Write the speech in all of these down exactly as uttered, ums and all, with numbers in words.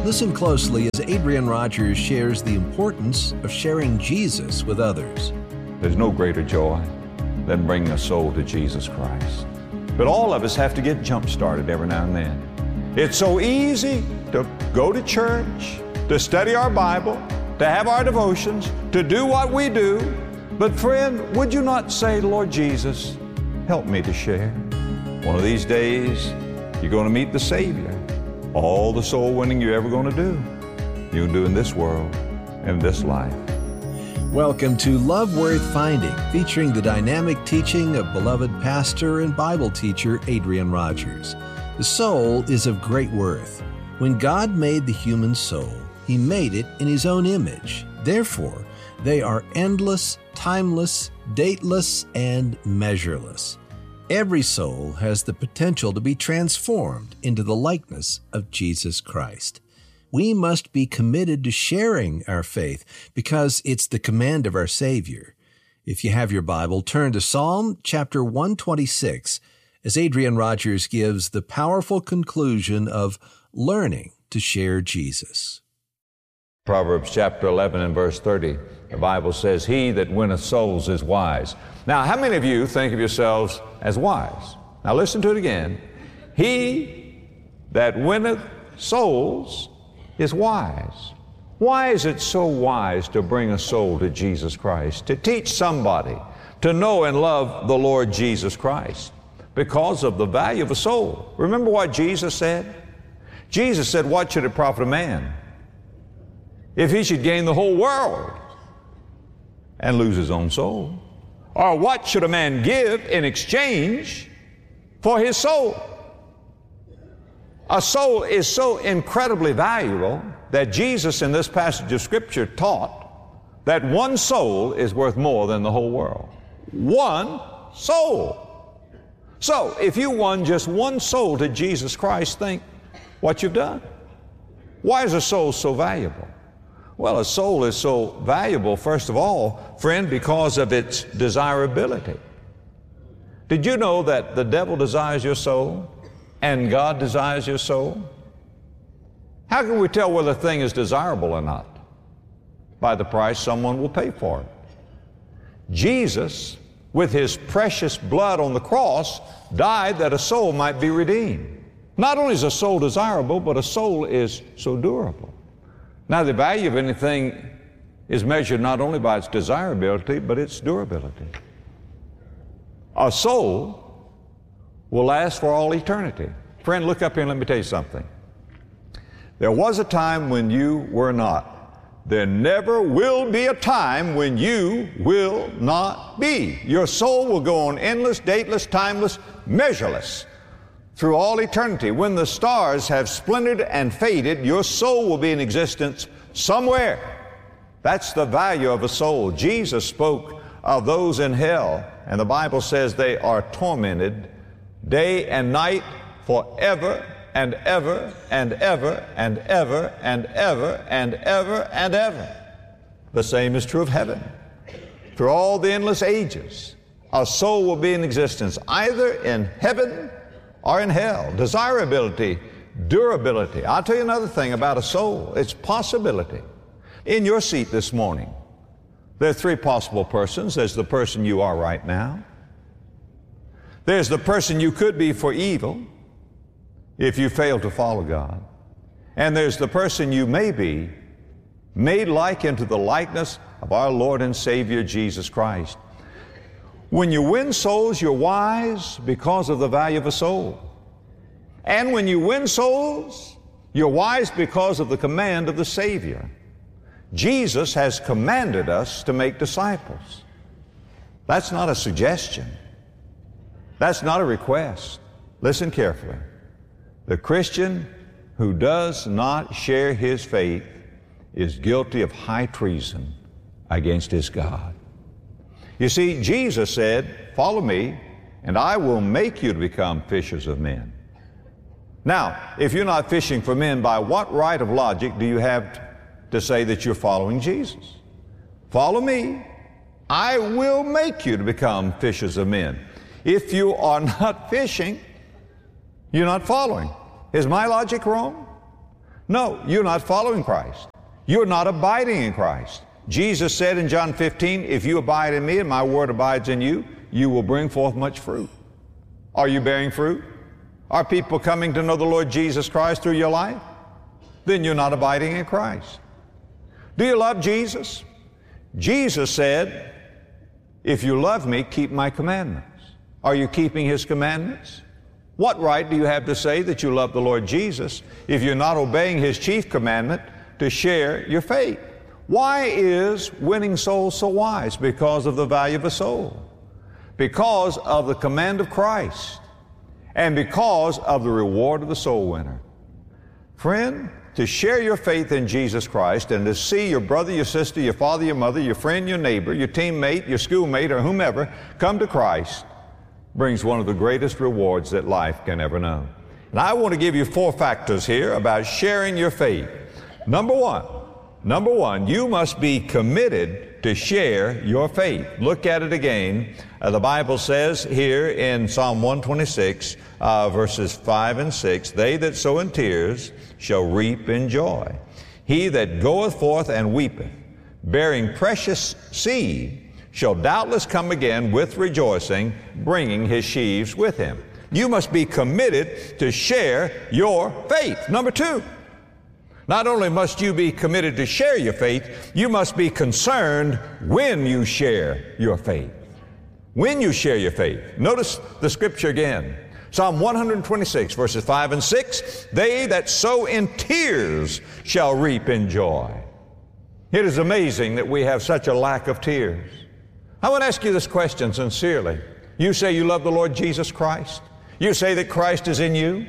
Listen closely as Adrian Rogers shares the importance of sharing Jesus with others. There's no greater joy than bringing a soul to Jesus Christ. But all of us have to get jump-started every now and then. It's so easy to go to church, to study our Bible, to have our devotions, to do what we do. But friend, would you not say, Lord Jesus, help me to share? One of these days, you're going to meet the Savior. All the soul winning you're ever going to do, you can do in this world and this life. Welcome to Love Worth Finding, featuring the dynamic teaching of beloved pastor and Bible teacher Adrian Rogers. The soul is of great worth. When God made the human soul, He made it in His own image. Therefore, they are endless, timeless, dateless, and measureless. Every soul has the potential to be transformed into the likeness of Jesus Christ. We must be committed to sharing our faith because it's the command of our Savior. If you have your Bible, turn to Psalm chapter one twenty-six as Adrian Rogers gives the powerful conclusion of learning to share Jesus. Proverbs chapter eleven and verse thirty, the Bible says, "He that winneth souls is wise." Now, how many of you think of yourselves as wise? Now listen to it again. He that winneth souls is wise. Why is it so wise to bring a soul to Jesus Christ, to teach somebody to know and love the Lord Jesus Christ? Because of the value of a soul. Remember what Jesus said? Jesus said, "What should it profit a man if he should gain the whole world and lose his own soul? Or what should a man give in exchange for his soul?" A soul is so incredibly valuable that Jesus in this passage of Scripture taught that one soul is worth more than the whole world. One soul. So if you won just one soul to Jesus Christ, think what you've done. Why is a soul so valuable? Well, a soul is so valuable, first of all, friend, because of its desirability. Did you know that the devil desires your soul and God desires your soul? How can we tell whether a thing is desirable or not? By the price someone will pay for it. Jesus, with His precious blood on the cross, died that a soul might be redeemed. Not only is a soul desirable, but a soul is so durable. Now, the value of anything is measured not only by its desirability, but its durability. A soul will last for all eternity. Friend, look up here and let me tell you something. There was a time when you were not. There never will be a time when you will not be. Your soul will go on endless, dateless, timeless, measureless through all eternity. When the stars have splintered and faded, your soul will be in existence somewhere. That's the value of a soul. Jesus spoke of those in hell, and the Bible says they are tormented day and night forever and ever and ever and ever and ever and ever and ever. The same is true of heaven. Through all the endless ages, a soul will be in existence either in heaven or in hell. Desirability, durability. I'll tell you another thing about a soul. It's possibility. In your seat this morning, there are three possible persons. There's the person you are right now. There's the person you could be for evil if you fail to follow God. And there's the person you may be, made like into the likeness of our Lord and Savior Jesus Christ. When you win souls, you're wise because of the value of a soul. And when you win souls, you're wise because of the command of the Savior. Jesus has commanded us to make disciples. That's not a suggestion. That's not a request. Listen carefully. The Christian who does not share his faith is guilty of high treason against his God. You see, Jesus said, "Follow me, and I will make you to become fishers of men." Now, if you're not fishing for men, by what right of logic do you have to say that you're following Jesus? Follow me, I will make you to become fishers of men. If you are not fishing, you're not following. Is my logic wrong? No, you're not following Christ. You're not abiding in Christ. Jesus said in John fifteen, if you abide in me and my word abides in you, you will bring forth much fruit. Are you bearing fruit? Are people coming to know the Lord Jesus Christ through your life? Then you're not abiding in Christ. Do you love Jesus? Jesus said, if you love me, keep my commandments. Are you keeping His commandments? What right do you have to say that you love the Lord Jesus if you're not obeying His chief commandment to share your faith? Why is winning souls so wise? Because of the value of a soul. Because of the command of Christ. And because of the reward of the soul winner. Friend, to share your faith in Jesus Christ and to see your brother, your sister, your father, your mother, your friend, your neighbor, your teammate, your schoolmate, or whomever come to Christ brings one of the greatest rewards that life can ever know. And I want to give you four factors here about sharing your faith. Number one, number one, you must be committed to share your faith. Look at it again. Uh, the Bible says here in Psalm one twenty-six, uh, verses five and six, they that sow in tears shall reap in joy. He that goeth forth and weepeth, bearing precious seed, shall doubtless come again with rejoicing, bringing his sheaves with him. You must be committed to share your faith. Number two, not only must you be committed to share your faith, you must be concerned when you share your faith. When you share your faith. Notice the scripture again. Psalm one twenty-six, verses five and six, they that sow in tears shall reap in joy. It is amazing that we have such a lack of tears. I want to ask you this question sincerely. You say you love the Lord Jesus Christ. You say that Christ is in you.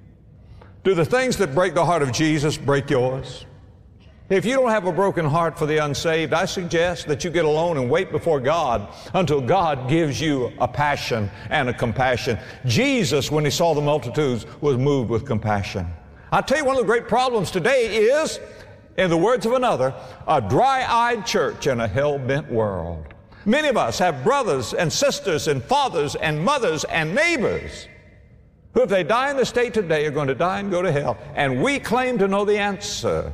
Do the things that break the heart of Jesus break yours? If you don't have a broken heart for the unsaved, I suggest that you get alone and wait before God until God gives you a passion and a compassion. Jesus, when He saw the multitudes, was moved with compassion. I'll tell you, one of the great problems today is, in the words of another, a dry-eyed church in a hell-bent world. Many of us have brothers and sisters and fathers and mothers and neighbors who, if they die in the state today, are going to die and go to hell. And we claim to know the answer.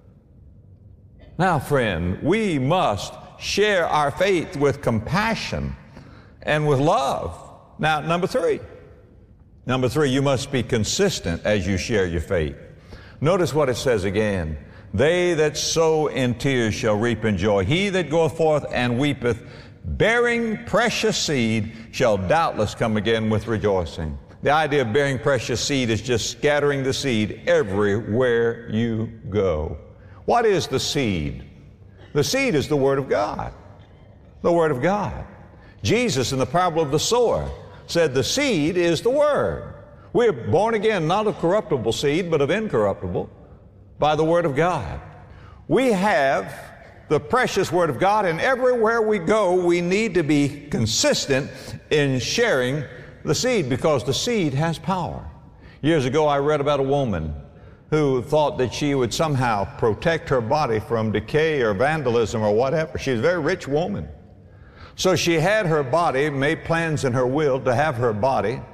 Now, friend, we must share our faith with compassion and with love. Now, number three. Number three, you must be consistent as you share your faith. Notice what it says again. They that sow in tears shall reap in joy. He that goeth forth and weepeth, bearing precious seed, shall doubtless come again with rejoicing. The idea of bearing precious seed is just scattering the seed everywhere you go. What is the seed? The seed is the Word of God. The Word of God. Jesus, in the parable of the sower, said the seed is the Word. We are born again not of corruptible seed, but of incorruptible, by the Word of God. We have the precious Word of God, and everywhere we go, we need to be consistent in sharing the seed, because the seed has power. Years ago, I read about a woman who thought that she would somehow protect her body from decay or vandalism or whatever. She's a very rich woman. So she had her body, made plans in her will to have her body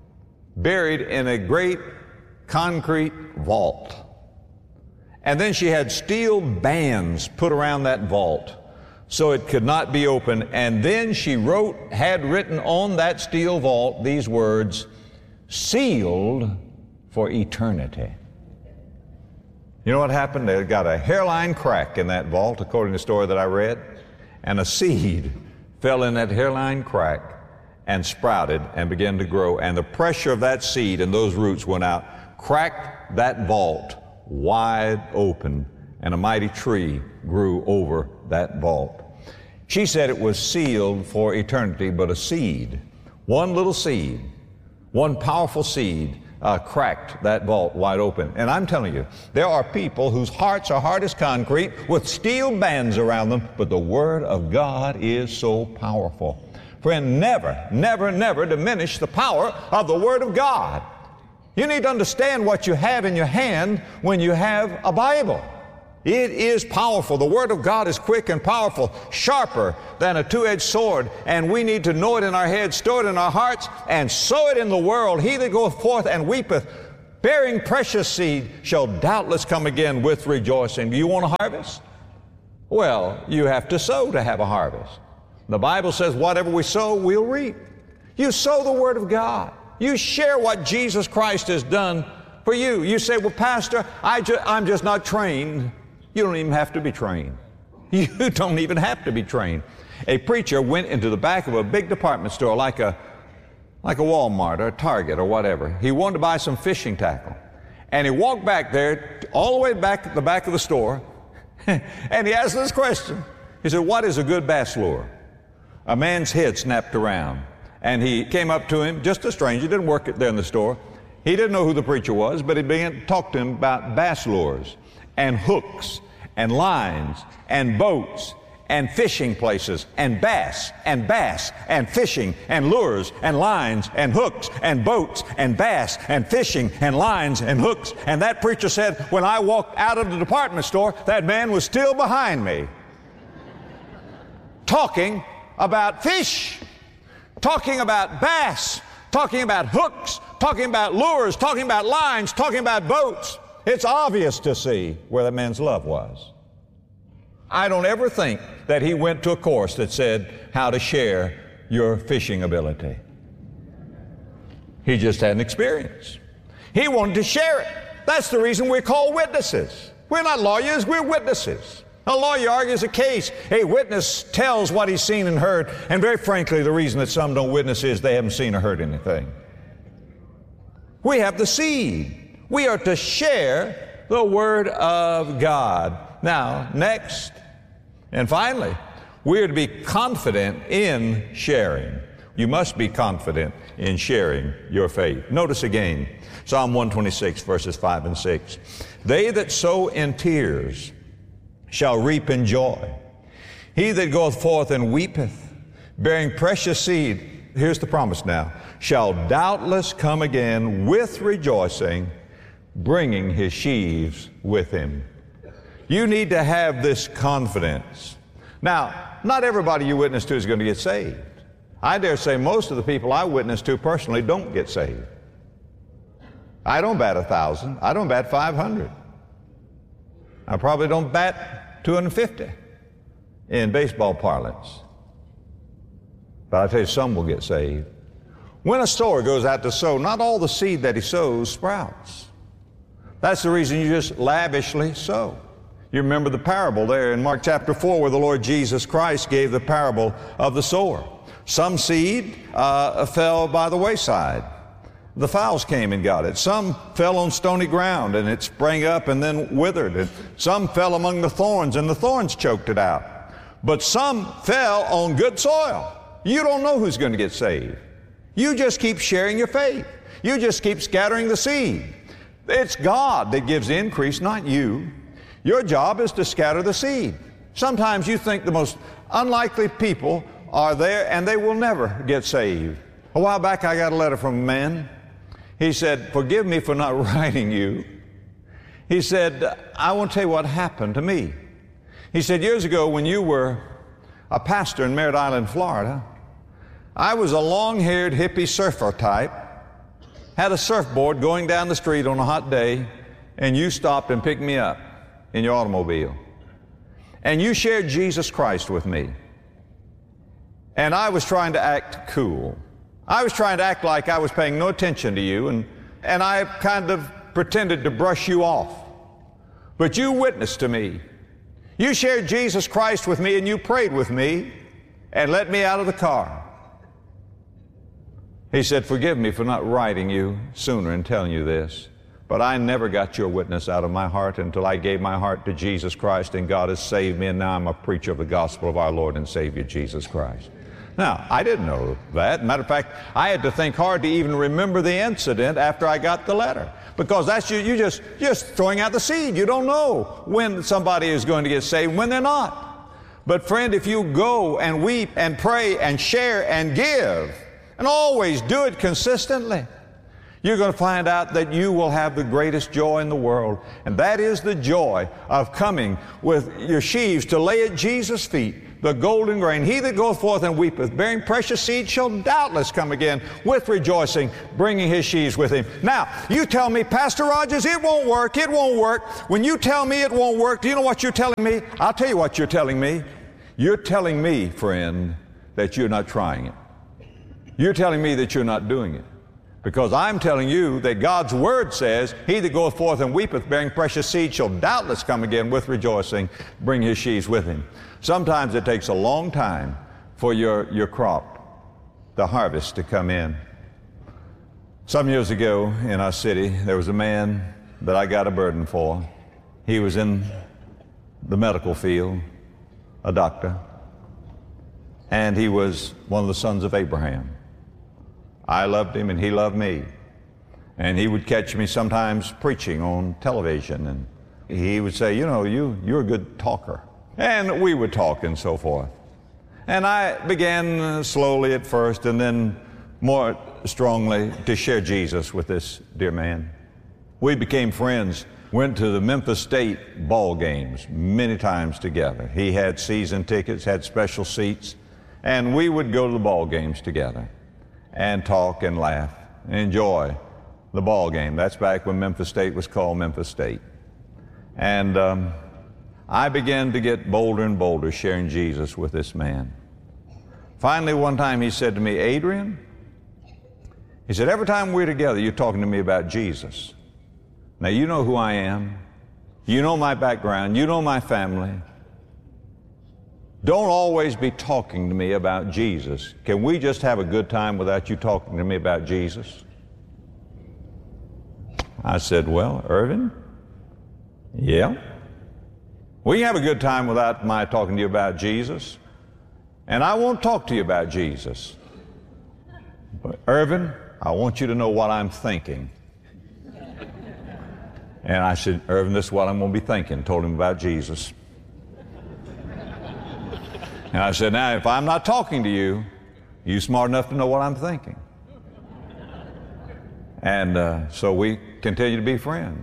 buried in a great concrete vault. And then she had steel bands put around that vault so it could not be opened. And then she wrote, had written on that steel vault these words, sealed for eternity. You know what happened? They got a hairline crack in that vault, according to the story that I read, and a seed fell in that hairline crack and sprouted and began to grow. And the pressure of that seed and those roots went out, cracked that vault wide open, and a mighty tree grew over that vault. She said it was sealed for eternity, but a seed, one little seed, one powerful seed, Uh, cracked that vault wide open. And I'm telling you, there are people whose hearts are hard as concrete with steel bands around them, but the Word of God is so powerful. Friend, never, never, never diminish the power of the Word of God. You need to understand what you have in your hand when you have a Bible. It is powerful. The Word of God is quick and powerful, sharper than a two-edged sword, and we need to know it in our heads, store it in our hearts, and sow it in the world. He that goeth forth and weepeth, bearing precious seed, shall doubtless come again with rejoicing. Do you want a harvest? Well, you have to sow to have a harvest. The Bible says whatever we sow, we'll reap. You sow the Word of God. You share what Jesus Christ has done for you. You say, well, Pastor, I ju- I'm just not trained. You don't even have to be trained. You don't even have to be trained. A preacher went into the back of a big department store like a, like a Walmart or a Target or whatever. He wanted to buy some fishing tackle. And he walked back there, all the way back at the back of the store, and he asked this question. He said, what is a good bass lure? A man's head snapped around. And he came up to him, just a stranger, didn't work there in the store. He didn't know who the preacher was, but he began to talk to him about bass lures and hooks and lines and boats and fishing places and bass and bass and fishing and lures and lines and hooks and boats and bass and fishing and lines and hooks. And that preacher said, when I walked out of the department store, that man was still behind me, talking about fish, talking about bass, talking about hooks, talking about lures, talking about lines, talking about boats. It's obvious to see where that man's love was. I don't ever think that he went to a course that said how to share your fishing ability. He just had an experience. He wanted to share it. That's the reason we're called witnesses. We're not lawyers, we're witnesses. A lawyer argues a case. A witness tells what he's seen and heard. And very frankly, the reason that some don't witness is they haven't seen or heard anything. We have the seed. We are to share the Word of God. Now, next, and finally, we are to be confident in sharing. You must be confident in sharing your faith. Notice again, Psalm one twenty-six, verses five and six. They that sow in tears shall reap in joy. He that goeth forth and weepeth, bearing precious seed, here's the promise now, shall doubtless come again with rejoicing, bringing his sheaves with him. You need to have this confidence. Now, not everybody you witness to is going to get saved. I dare say most of the people I witness to personally don't get saved. I don't bat a thousand. I don't bat five hundred. I probably don't bat two hundred fifty in baseball parlance. But I tell you, some will get saved. When a sower goes out to sow, not all the seed that he sows sprouts. That's the reason you just lavishly sow. You remember the parable there in Mark chapter four where the Lord Jesus Christ gave the parable of the sower. Some seed uh, fell by the wayside. The fowls came and got it. Some fell on stony ground and it sprang up and then withered. And some fell among the thorns and the thorns choked it out. But some fell on good soil. You don't know who's going to get saved. You just keep sharing your faith. You just keep scattering the seed. It's God that gives the increase, not you. Your job is to scatter the seed. Sometimes you think the most unlikely people are there and they will never get saved. A while back I got a letter from a man. He said, forgive me for not writing you. He said, I want to tell you what happened to me. He said, years ago when you were a pastor in Merritt Island, Florida, I was a long-haired hippie surfer type, had a surfboard going down the street on a hot day, and you stopped and picked me up in your automobile. And you shared Jesus Christ with me. And I was trying to act cool. I was trying to act like I was paying no attention to you, and, and I kind of pretended to brush you off. But you witnessed to me. You shared Jesus Christ with me, and you prayed with me, and let me out of the car. He said, forgive me for not writing you sooner and telling you this, but I never got your witness out of my heart until I gave my heart to Jesus Christ, and God has saved me, and now I'm a preacher of the gospel of our Lord and Savior, Jesus Christ. Now, I didn't know that. Matter of fact, I had to think hard to even remember the incident after I got the letter, because that's you, you just, just throwing out the seed. You don't know when somebody is going to get saved, when they're not. But friend, if you go and weep and pray and share and give, and always do it consistently, you're going to find out that you will have the greatest joy in the world. And that is the joy of coming with your sheaves to lay at Jesus' feet, the golden grain. He that goeth forth and weepeth, bearing precious seed, shall doubtless come again with rejoicing, bringing his sheaves with him. Now, you tell me, Pastor Rogers, it won't work, it won't work. When you tell me it won't work, do you know what you're telling me? I'll tell you what you're telling me. You're telling me, friend, that you're not trying it. You're telling me that you're not doing it. Because I'm telling you that God's Word says, he that goeth forth and weepeth, bearing precious seed, shall doubtless come again with rejoicing, bring his sheaves with him. Sometimes it takes a long time for your, your crop, the harvest, to come in. Some years ago in our city, there was a man that I got a burden for. He was in the medical field, a doctor, and he was one of the sons of Abraham. I loved him and he loved me. And he would catch me sometimes preaching on television, and he would say, you know, you, you're a good talker. And we would talk and so forth. And I began slowly at first and then more strongly to share Jesus with this dear man. We became friends, went to the Memphis State ball games many times together. He had season tickets, had special seats, and we would go to the ball games together and talk and laugh and enjoy the ball game. That's back when Memphis State was called Memphis State. And um, I began to get bolder and bolder sharing Jesus with this man. Finally, one time he said to me, Adrian, he said, every time we're together, you're talking to me about Jesus. Now, you know who I am. You know my background. You know my family. Don't always be talking to me about Jesus. Can we just have a good time without you talking to me about Jesus? I said, well, Irvin, yeah. We can have a good time without my talking to you about Jesus. And I won't talk to you about Jesus. But Irvin, I want you to know what I'm thinking. And I said, Irvin, this is what I'm going to be thinking. Told him about Jesus. And I said, now, if I'm not talking to you, you smart enough to know what I'm thinking. And uh, so we continue to be friends.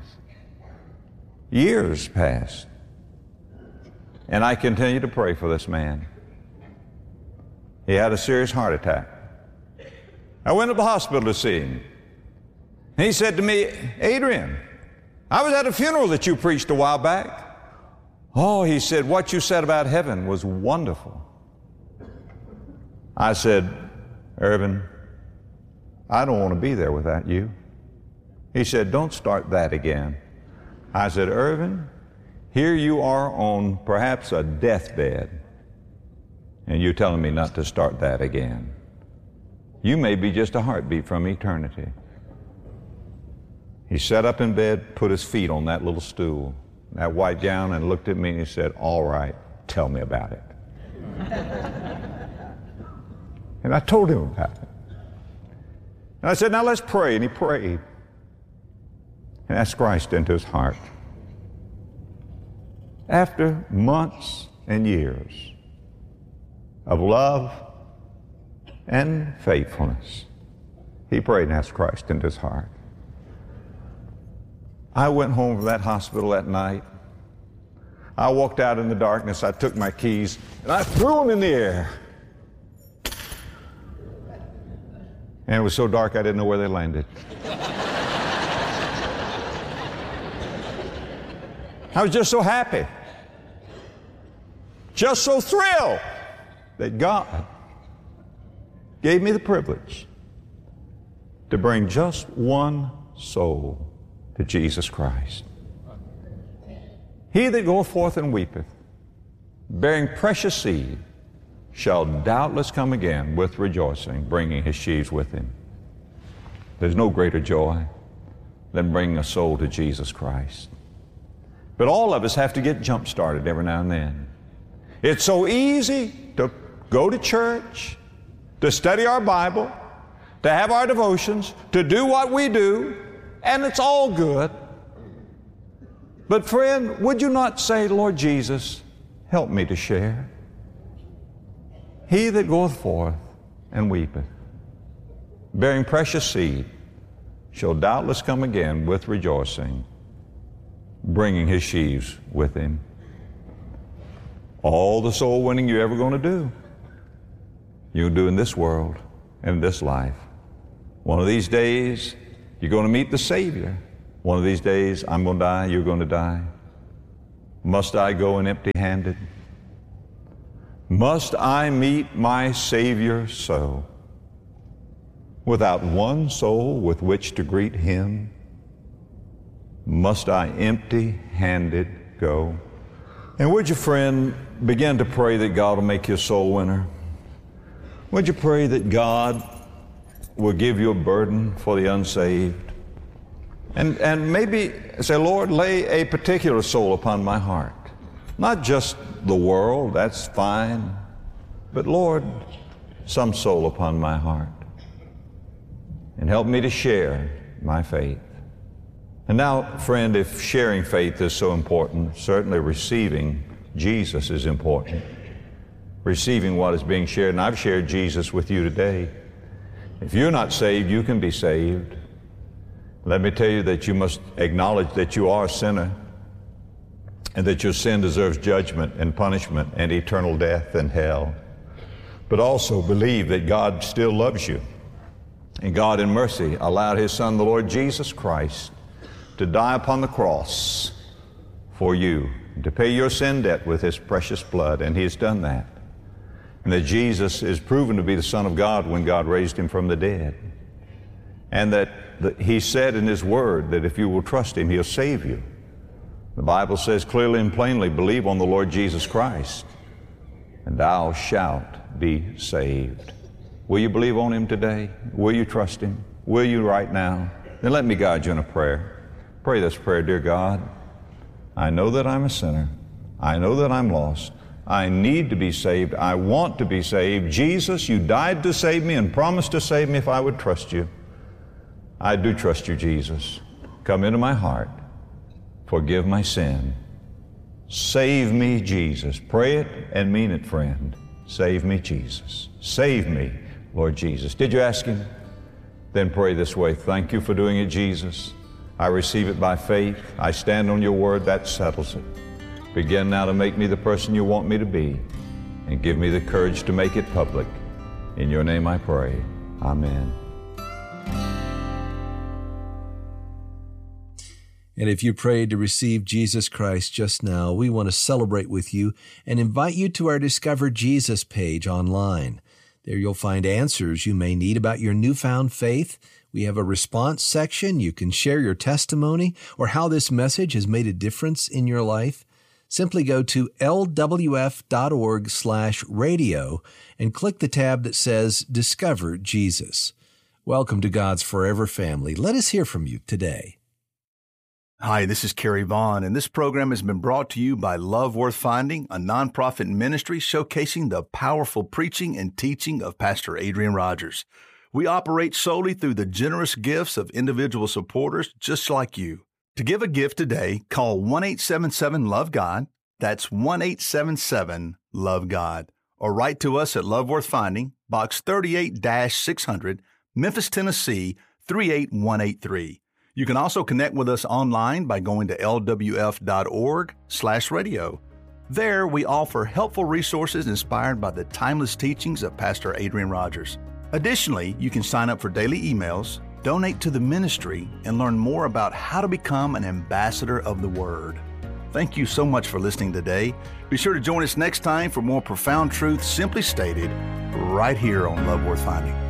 Years passed. And I continued to pray for this man. He had a serious heart attack. I went to the hospital to see him. And he said to me, Adrian, I was at a funeral that you preached a while back. Oh, he said, what you said about heaven was wonderful. I said, Irvin, I don't want to be there without you. He said, don't start that again. I said, Irvin, here you are on perhaps a deathbed, and you're telling me not to start that again. You may be just a heartbeat from eternity. He sat up in bed, put his feet on that little stool, that white gown, and looked at me and he said, all right, tell me about it. And I told him about it. And I said, now let's pray. And he prayed and asked Christ into his heart. After months and years of love and faithfulness, he prayed and asked Christ into his heart. I went home from that hospital that night. I walked out in the darkness. I took my keys and I threw them in the air. And it was so dark I didn't know where they landed. I was just so happy, just so thrilled that God gave me the privilege to bring just one soul to Jesus Christ. He that goeth forth and weepeth, bearing precious seed, shall doubtless come again with rejoicing, bringing his sheaves with him. There's no greater joy than bringing a soul to Jesus Christ. But all of us have to get jump-started every now and then. It's so easy to go to church, to study our Bible, to have our devotions, to do what we do, and it's all good. But friend, would you not say, Lord Jesus, help me to share? He that goeth forth and weepeth, bearing precious seed, shall doubtless come again with rejoicing, bringing his sheaves with him. all the soul winning you're ever going to do, you'll do in this world and in this life. One of these days, you're going to meet the Savior. One of these days, I'm going to die, you're going to die. Must I go in empty-handed? Must I meet my Savior so, without one soul with which to greet Him? Must I empty-handed go? And would you, friend, begin to pray that God will make you a soul winner? Would you pray that God will give you a burden for the unsaved? And, and maybe say, Lord, lay a particular soul upon my heart. Not just the world, that's fine, but Lord, some soul upon my heart. And help me to share my faith. And now, friend, if sharing faith is so important, certainly receiving Jesus is important. Receiving what is being shared, and I've shared Jesus with you today. If you're not saved, you can be saved. Let me tell you that you must acknowledge that you are a sinner and that your sin deserves judgment and punishment and eternal death and hell. But also believe that God still loves you. And God in mercy allowed His Son, the Lord Jesus Christ, to die upon the cross for you, to pay your sin debt with His precious blood, and He has done that. And that Jesus is proven to be the Son of God when God raised Him from the dead. And that the, He said in His Word that if you will trust Him, He'll save you. The Bible says clearly and plainly, believe on the Lord Jesus Christ, and thou shalt be saved. Will you believe on Him today? Will you trust Him? Will you right now? Then let me guide you in a prayer. Pray this prayer, dear God. I know that I'm a sinner. I know that I'm lost. I need to be saved. I want to be saved. Jesus, you died to save me and promised to save me if I would trust you. I do trust you, Jesus. Come into my heart. Forgive my sin. Save me, Jesus. Pray it and mean it, friend. Save me, Jesus. Save me, Lord Jesus. Did you ask Him? Then pray this way. Thank you for doing it, Jesus. I receive it by faith. I stand on your word. That settles it. Begin now to make me the person you want me to be, and give me the courage to make it public. In your name I pray. Amen. And if you prayed to receive Jesus Christ just now, we want to celebrate with you and invite you to our Discover Jesus page online. There you'll find answers you may need about your newfound faith. We have a response section. You can share your testimony or how this message has made a difference in your life. Simply go to L W F dot org slash radio and click the tab that says Discover Jesus. Welcome to God's Forever Family. Let us hear from you today. Hi, this is Kerry Vaughn, and this program has been brought to you by Love Worth Finding, a nonprofit ministry showcasing the powerful preaching and teaching of Pastor Adrian Rogers. We operate solely through the generous gifts of individual supporters just like you. To give a gift today, call one eight seven seven love God. That's one eight seven seven love God. Or write to us at Love Worth Finding, Box thirty-eight six hundred, Memphis, Tennessee, three eight one eight three. You can also connect with us online by going to L W F dot org slash radio. There, we offer helpful resources inspired by the timeless teachings of Pastor Adrian Rogers. Additionally, you can sign up for daily emails, donate to the ministry, and learn more about how to become an ambassador of the Word. Thank you so much for listening today. Be sure to join us next time for more profound truth simply stated right here on Love Worth Finding.